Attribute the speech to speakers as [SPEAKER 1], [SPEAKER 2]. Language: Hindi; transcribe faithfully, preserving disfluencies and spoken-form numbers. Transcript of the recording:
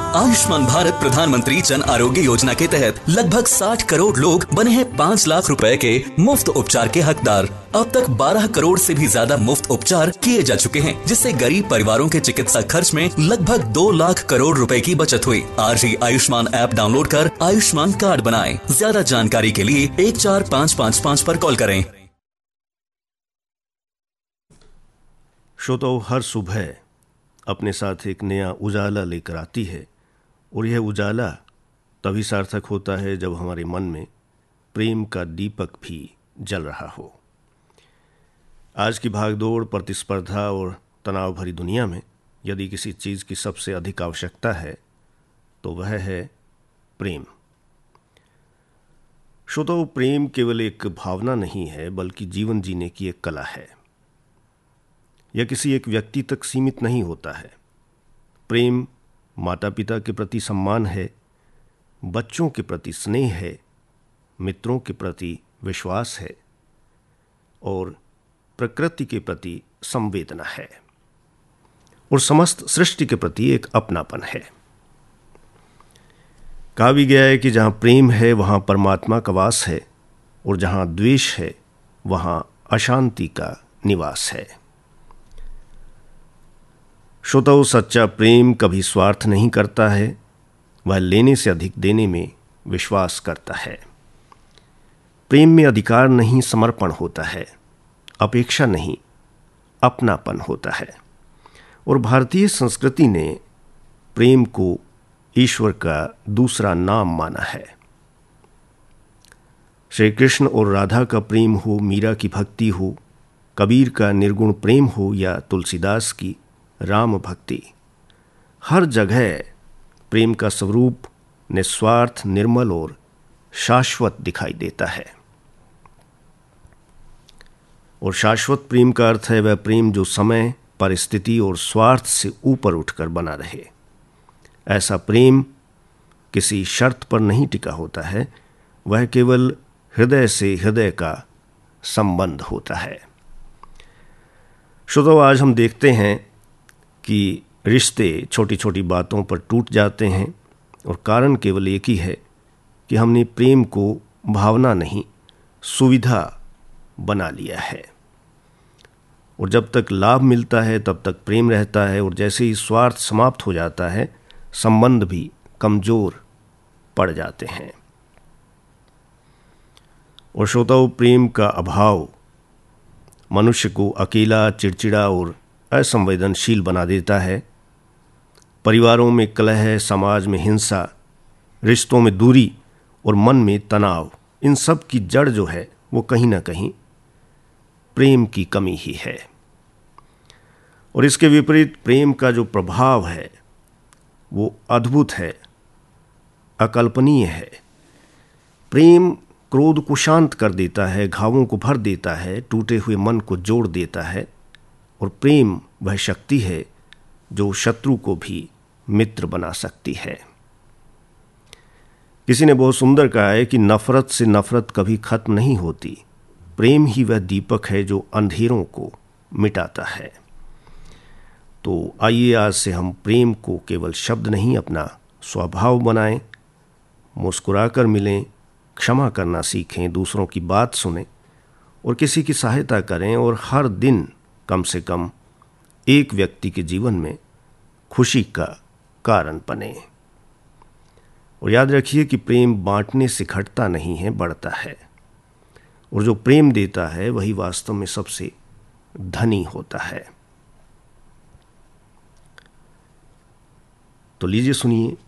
[SPEAKER 1] आयुष्मान भारत प्रधानमंत्री जन आरोग्य योजना के तहत लगभग साठ करोड़ लोग बने हैं पाँच लाख रुपए के मुफ्त उपचार के हकदार। अब तक बारह करोड़ से भी ज्यादा मुफ्त उपचार किए जा चुके हैं, जिससे गरीब परिवारों के चिकित्सा खर्च में लगभग दो लाख करोड़ रुपए की बचत हुई। आज ही आयुष्मान ऐप डाउनलोड कर आयुष्मान कार्ड बनाएं। ज्यादा जानकारी के लिए एक चार पाँच पाँच पाँच पर कॉल करें।
[SPEAKER 2] श्रोताओ, हर सुबह अपने साथ एक नया उजाला लेकर आती है, और यह उजाला तभी सार्थक होता है जब हमारे मन में प्रेम का दीपक भी जल रहा हो। आज की भागदौड़, प्रतिस्पर्धा और तनाव भरी दुनिया में यदि किसी चीज़ की सबसे अधिक आवश्यकता है तो वह है प्रेम। श्रोताओ, प्रेम केवल एक भावना नहीं है, बल्कि जीवन जीने की एक कला है। यह किसी एक व्यक्ति तक सीमित नहीं होता है। प्रेम माता पिता के प्रति सम्मान है, बच्चों के प्रति स्नेह है, मित्रों के प्रति विश्वास है और प्रकृति के प्रति संवेदना है, और समस्त सृष्टि के प्रति एक अपनापन है। कहा भी गया है कि जहाँ प्रेम है वहाँ परमात्मा का वास है, और जहाँ द्वेष है वहाँ अशांति का निवास है। श्रोताओ, सच्चा प्रेम कभी स्वार्थ नहीं करता है, वह लेने से अधिक देने में विश्वास करता है। प्रेम में अधिकार नहीं, समर्पण होता है, अपेक्षा नहीं, अपनापन होता है। और भारतीय संस्कृति ने प्रेम को ईश्वर का दूसरा नाम माना है। श्री कृष्ण और राधा का प्रेम हो, मीरा की भक्ति हो, कबीर का निर्गुण प्रेम हो या तुलसीदास की राम भक्ति, हर जगह प्रेम का स्वरूप निस्वार्थ, निर्मल और शाश्वत दिखाई देता है। और शाश्वत प्रेम का अर्थ है वह प्रेम जो समय, परिस्थिति और स्वार्थ से ऊपर उठकर बना रहे। ऐसा प्रेम किसी शर्त पर नहीं टिका होता है, वह केवल हृदय से हृदय का संबंध होता है। श्रोताओ, आज हम देखते हैं कि रिश्ते छोटी छोटी बातों पर टूट जाते हैं, और कारण केवल एक ही है कि हमने प्रेम को भावना नहीं, सुविधा बना लिया है। और जब तक लाभ मिलता है तब तक प्रेम रहता है, और जैसे ही स्वार्थ समाप्त हो जाता है संबंध भी कमजोर पड़ जाते हैं। और श्रोताओं, प्रेम का अभाव मनुष्य को अकेला, चिड़चिड़ा और असंवेदनशील बना देता है। परिवारों में कलह, समाज में हिंसा, रिश्तों में दूरी और मन में तनाव, इन सब की जड़ जो है वो कहीं ना कहीं प्रेम की कमी ही है। और इसके विपरीत प्रेम का जो प्रभाव है वो अद्भुत है, अकल्पनीय है। प्रेम क्रोध को शांत कर देता है, घावों को भर देता है, टूटे हुए मन को जोड़ देता है। और प्रेम वह शक्ति है जो शत्रु को भी मित्र बना सकती है। किसी ने बहुत सुंदर कहा है कि नफरत से नफरत कभी खत्म नहीं होती, प्रेम ही वह दीपक है जो अंधेरों को मिटाता है। तो आइए आज से हम प्रेम को केवल शब्द नहीं, अपना स्वभाव बनाएं, मुस्कुराकर मिलें, क्षमा करना सीखें, दूसरों की बात सुनें और किसी की सहायता करें, और हर दिन कम से कम एक व्यक्ति के जीवन में खुशी का कारण बने। और याद रखिए कि प्रेम बांटने से घटता नहीं है, बढ़ता है। और जो प्रेम देता है वही वास्तव में सबसे धनी होता है। तो लीजिए सुनिए